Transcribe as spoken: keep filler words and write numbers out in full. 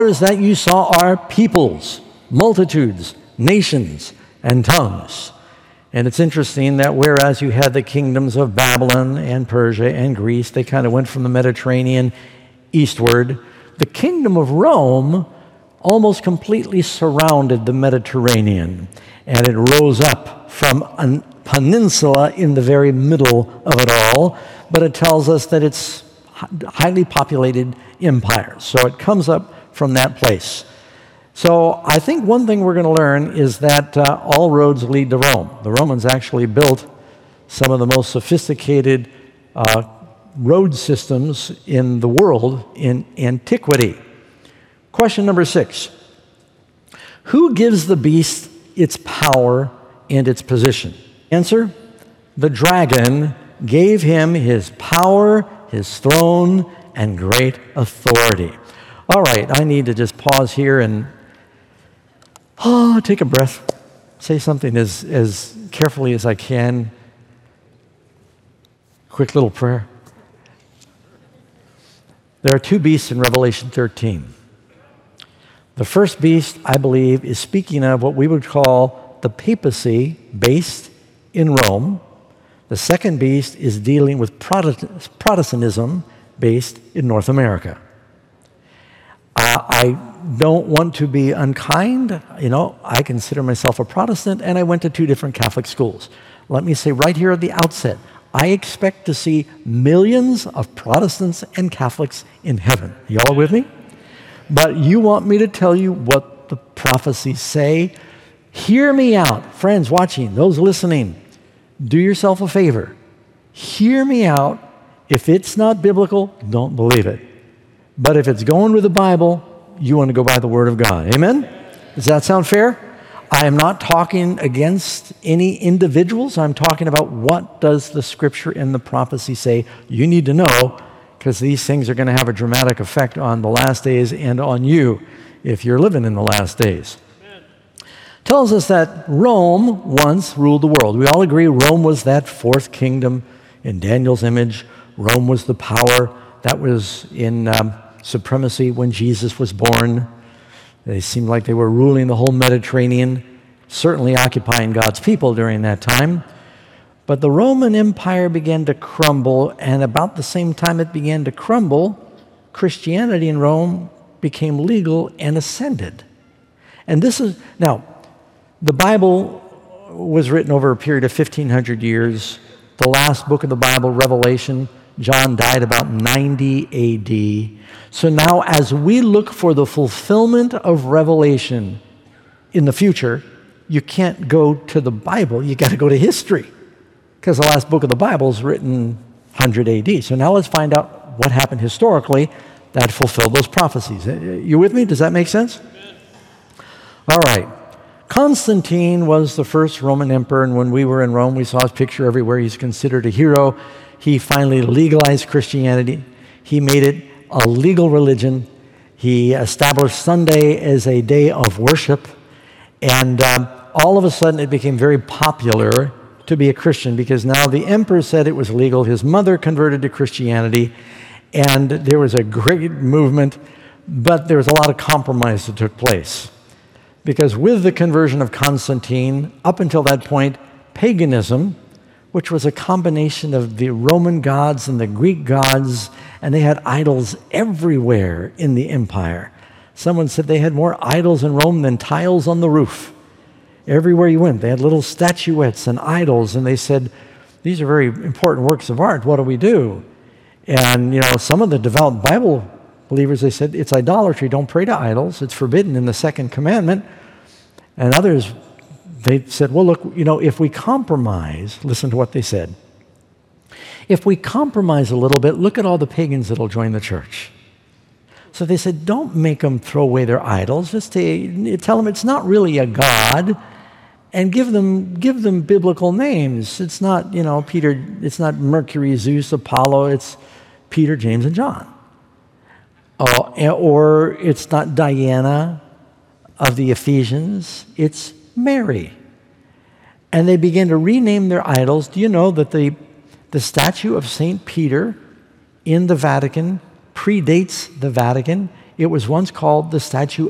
that you saw are peoples, multitudes, nations, and tongues. And it's interesting that whereas you had the kingdoms of Babylon and Persia and Greece, they kind of went from the Mediterranean eastward, the kingdom of Rome almost completely surrounded the Mediterranean, and it rose up from a peninsula in the very middle of it all, but it tells us that it's highly populated empire. So it comes up from that place. So I think one thing we're going to learn is that uh, all roads lead to Rome. The Romans actually built some of the most sophisticated uh, road systems in the world in antiquity. Question number six. Who gives the beast its power and its position? Answer, the dragon gave him his power, his throne, and great authority. All right, I need to just pause here and oh, take a breath, say something as, as carefully as I can. Quick little prayer. There are two beasts in Revelation thirteen. The first beast, I believe, is speaking of what we would call the papacy based in Rome. The second beast is dealing with Protestantism based in North America. Uh, I don't want to be unkind. You know, I consider myself a Protestant, and I went to two different Catholic schools. Let me say right here at the outset, I expect to see millions of Protestants and Catholics in heaven. You all with me? But you want me to tell you what the prophecies say? Hear me out. Friends watching, those listening, do yourself a favor. Hear me out. If it's not biblical, don't believe it. But if it's going with the Bible, you want to go by the Word of God. Amen? Does that sound fair? I am not talking against any individuals. I'm talking about what does the Scripture and the prophecy say. You need to know, because these things are going to have a dramatic effect on the last days and on you if you're living in the last days. Amen. Tells us that Rome once ruled the world. We all agree Rome was that fourth kingdom in Daniel's image. Rome was the power that was in um, supremacy when Jesus was born. They seemed like they were ruling the whole Mediterranean, certainly occupying God's people during that time. But the Roman Empire began to crumble, and about the same time it began to crumble, Christianity in Rome became legal and ascended. And this is, now, the Bible was written over a period of fifteen hundred years. The last book of the Bible, Revelation, John died about ninety A D. So now as we look for the fulfillment of Revelation in the future, you can't go to the Bible, you got to go to history. Because the last book of the Bible is written one hundred A D. So now let's find out what happened historically that fulfilled those prophecies. You with me? Does that make sense? Amen. All right. Constantine was the first Roman emperor, and when we were in Rome, we saw his picture everywhere. He's considered a hero. He finally legalized Christianity. He made it a legal religion. He established Sunday as a day of worship. And um, all of a sudden, it became very popular to be a Christian because now the emperor said it was legal. His mother converted to Christianity, and there was a great movement, but there was a lot of compromise that took place. Because with the conversion of Constantine, up until that point, paganism, which was a combination of the Roman gods and the Greek gods, and they had idols everywhere in the empire. Someone said they had more idols in Rome than tiles on the roof. Everywhere you went, they had little statuettes and idols, and they said, these are very important works of art. What do we do? And, you know, some of the devout Bible believers, they said, it's idolatry. Don't pray to idols. It's forbidden in the second commandment. And others, they said, well, look, you know, if we compromise, listen to what they said. If we compromise a little bit, look at all the pagans that'll join the church. So they said, don't make them throw away their idols. Just to, tell them it's not really a god, and give them give them biblical names. It's not, you know, Peter. It's not Mercury, Zeus, Apollo. It's Peter, James, and John. Oh, or it's not Diana of the Ephesians. It's Mary. And they began to rename their idols. Do you know that the the statue of Saint Peter in the Vatican predates the Vatican? It was once called the Statue